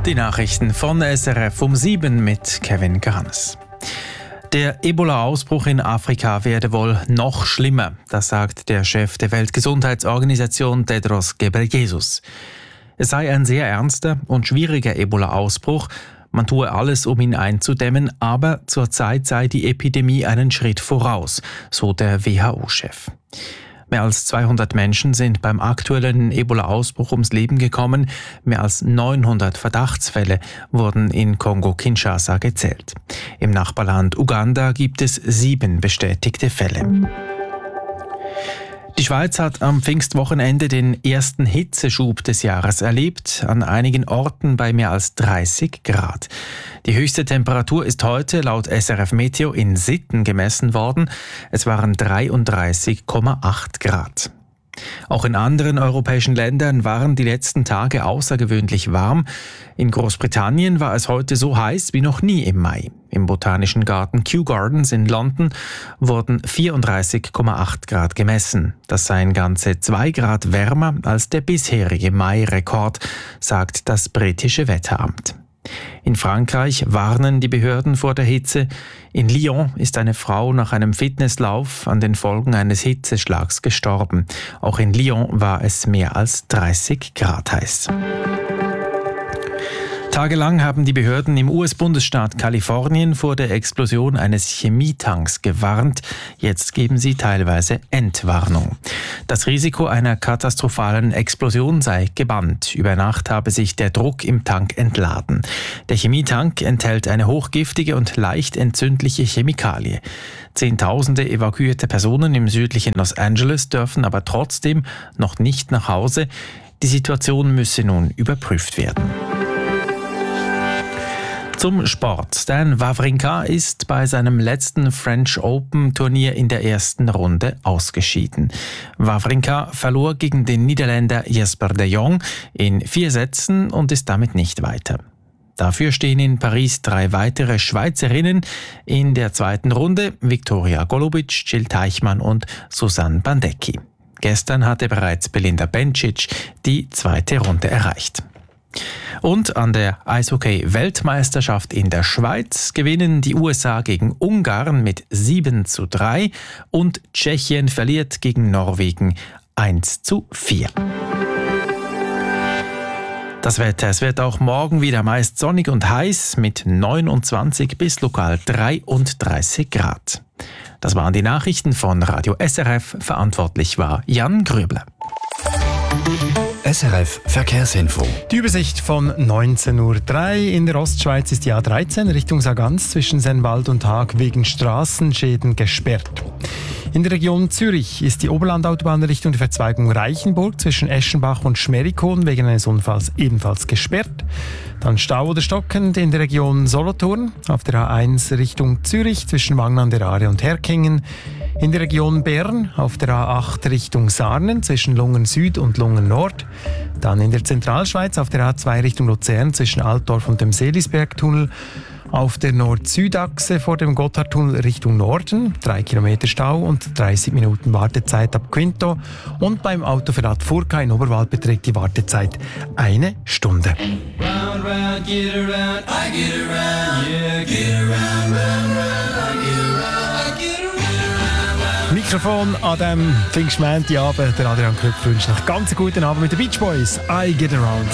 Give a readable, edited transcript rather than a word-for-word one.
Die Nachrichten von SRF um 7 mit Kevin Garanes. Der Ebola-Ausbruch in Afrika werde wohl noch schlimmer, das sagt der Chef der Weltgesundheitsorganisation Tedros Ghebreyesus. Es sei ein sehr ernster und schwieriger Ebola-Ausbruch. Man tue alles, um ihn einzudämmen, aber zurzeit sei die Epidemie einen Schritt voraus, so der WHO-Chef. Mehr als 200 Menschen sind beim aktuellen Ebola-Ausbruch ums Leben gekommen. Mehr als 900 Verdachtsfälle wurden in Kongo-Kinshasa gezählt. Im Nachbarland Uganda gibt es 7 bestätigte Fälle. Die Schweiz hat am Pfingstwochenende den ersten Hitzeschub des Jahres erlebt, an einigen Orten bei mehr als 30 Grad. Die höchste Temperatur ist heute laut SRF Meteo in Sitten gemessen worden. Es waren 33,8 Grad. Auch in anderen europäischen Ländern waren die letzten Tage außergewöhnlich warm. In Großbritannien war es heute so heiß wie noch nie im Mai. Im Botanischen Garten Kew Gardens in London wurden 34,8 Grad gemessen. Das seien ganze 2 Grad wärmer als der bisherige Mai-Rekord, sagt das britische Wetteramt. In Frankreich warnen die Behörden vor der Hitze. In Lyon ist eine Frau nach einem Fitnesslauf an den Folgen eines Hitzeschlags gestorben. Auch in Lyon war es mehr als 30 Grad heiß. Tagelang haben die Behörden im US-Bundesstaat Kalifornien vor der Explosion eines Chemietanks gewarnt. Jetzt geben sie teilweise Entwarnung. Das Risiko einer katastrophalen Explosion sei gebannt. Über Nacht habe sich der Druck im Tank entladen. Der Chemietank enthält eine hochgiftige und leicht entzündliche Chemikalie. Zehntausende evakuierte Personen im südlichen Los Angeles dürfen aber trotzdem noch nicht nach Hause. Die Situation müsse nun überprüft werden. Zum Sport. Stan Wawrinka ist bei seinem letzten French Open Turnier in der ersten Runde ausgeschieden. Wawrinka verlor gegen den Niederländer Jesper de Jong in 4 Sätzen und ist damit nicht weiter. Dafür stehen in Paris 3 weitere Schweizerinnen in der zweiten Runde: Viktoria Golubic, Jill Teichmann und Susanne Bandecki. Gestern hatte bereits Belinda Bencic die zweite Runde erreicht. Und an der Eishockey-Weltmeisterschaft in der Schweiz gewinnen die USA gegen Ungarn mit 7:3 und Tschechien verliert gegen Norwegen 1:4. Das Wetter: Es wird auch morgen wieder meist sonnig und heiß mit 29 bis lokal 33 Grad. Das waren die Nachrichten von Radio SRF. Verantwortlich war Jan Gröbler. SRF Verkehrsinfo. Die Übersicht von 19:03 Uhr. In der Ostschweiz ist die A13 Richtung Sargans zwischen Sennwald und Haag wegen Straßenschäden gesperrt. In der Region Zürich ist die Oberlandautobahn Richtung der Verzweigung Reichenburg zwischen Eschenbach und Schmerikon wegen eines Unfalls ebenfalls gesperrt. Dann Stau oder stockend in der Region Solothurn auf der A1 Richtung Zürich zwischen Wangen an der Aare und Herkingen. In der Region Bern auf der A8 Richtung Sarnen zwischen Lungen Süd und Lungen Nord. Dann in der Zentralschweiz auf der A2 Richtung Luzern zwischen Altdorf und dem Seelisbergtunnel. Auf der Nord-Süd-Achse vor dem Gotthardtunnel Richtung Norden 3 Kilometer Stau und 30 Minuten Wartezeit ab Quinto. Und beim Autoverrat Furka in Oberwald beträgt die Wartezeit 1 Stunde. Round, round, get around, I get around, yeah, get around, round, round, I get around, I get around. Mikrofon an diesem Pfingstmänti-Abend. Der Adrian Köpf wünscht noch ganz einen guten Abend mit den Beach Boys. I get around.